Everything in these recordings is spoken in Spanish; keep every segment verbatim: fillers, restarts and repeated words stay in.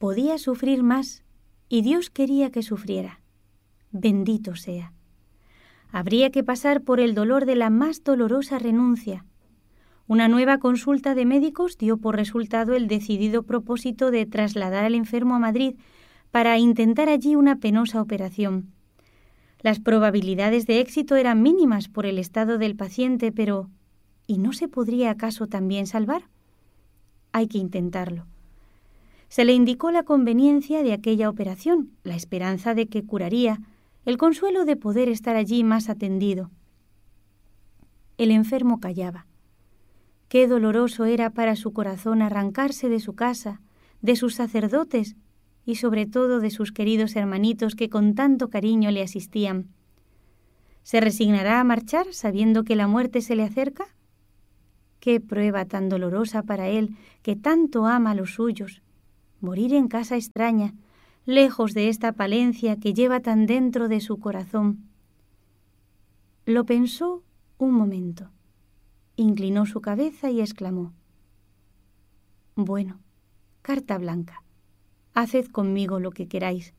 podía sufrir más y Dios quería que sufriera. Bendito sea. Habría que pasar por el dolor de la más dolorosa renuncia. Una nueva consulta de médicos dio por resultado el decidido propósito de trasladar al enfermo a Madrid para intentar allí una penosa operación. Las probabilidades de éxito eran mínimas por el estado del paciente, pero ¿y no se podría acaso también salvar? Hay que intentarlo. Se le indicó la conveniencia de aquella operación, la esperanza de que curaría, el consuelo de poder estar allí más atendido. El enfermo callaba. Qué doloroso era para su corazón arrancarse de su casa, de sus sacerdotes y sobre todo de sus queridos hermanitos que con tanto cariño le asistían. ¿Se resignará a marchar sabiendo que la muerte se le acerca? Qué prueba tan dolorosa para él que tanto ama a los suyos. Morir en casa extraña, lejos de esta Palencia que lleva tan dentro de su corazón. Lo pensó un momento, inclinó su cabeza y exclamó: «Bueno, carta blanca, haced conmigo lo que queráis».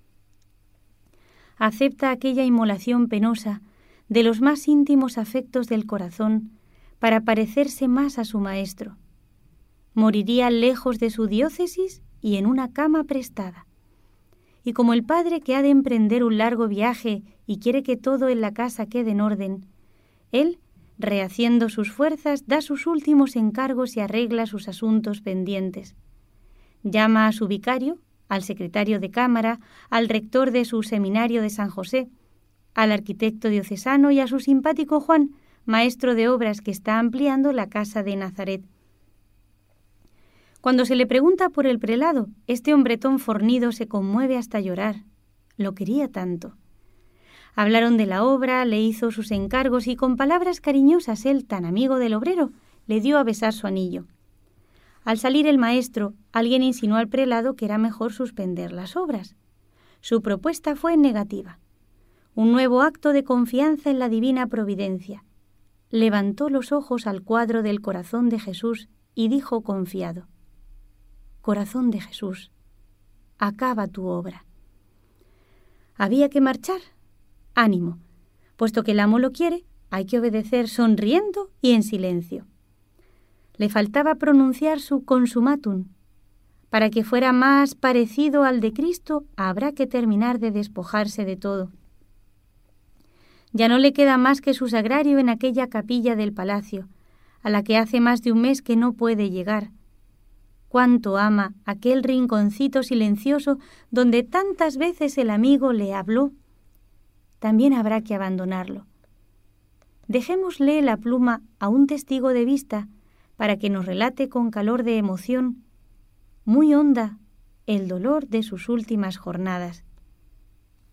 Acepta aquella inmolación penosa de los más íntimos afectos del corazón para parecerse más a su maestro. Moriría lejos de su diócesis y en una cama prestada. Y como el padre que ha de emprender un largo viaje y quiere que todo en la casa quede en orden, él, rehaciendo sus fuerzas, da sus últimos encargos y arregla sus asuntos pendientes. Llama a su vicario, al secretario de cámara, al rector de su seminario de San José, al arquitecto diocesano y a su simpático Juan, maestro de obras que está ampliando la casa de Nazaret. Cuando se le pregunta por el prelado, este hombretón fornido se conmueve hasta llorar. Lo quería tanto. Hablaron de la obra, le hizo sus encargos y con palabras cariñosas él, tan amigo del obrero, le dio a besar su anillo. Al salir el maestro, alguien insinuó al prelado que era mejor suspender las obras. Su propuesta fue negativa. Un nuevo acto de confianza en la divina providencia. Levantó los ojos al cuadro del corazón de Jesús y dijo confiado: «Corazón de Jesús, acaba tu obra». Había que marchar. Ánimo, puesto que el amo lo quiere, hay que obedecer sonriendo y en silencio. Le faltaba pronunciar su consumatum. Para que fuera más parecido al de Cristo, habrá que terminar de despojarse de todo. Ya no le queda más que su sagrario en aquella capilla del palacio, a la que hace más de un mes que no puede llegar. Cuánto ama aquel rinconcito silencioso donde tantas veces el amigo le habló. También habrá que abandonarlo. Dejémosle la pluma a un testigo de vista para que nos relate con calor de emoción, muy honda, el dolor de sus últimas jornadas.